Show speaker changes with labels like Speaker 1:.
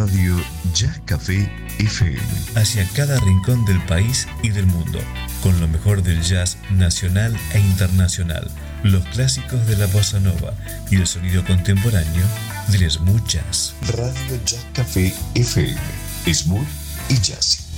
Speaker 1: Radio Jazz Café FM.
Speaker 2: Hacia cada rincón del país y del mundo, con lo mejor del jazz nacional e internacional, los clásicos de la bossa nova y el sonido contemporáneo del smooth jazz.
Speaker 1: Radio Jazz Café FM, smooth y jazz.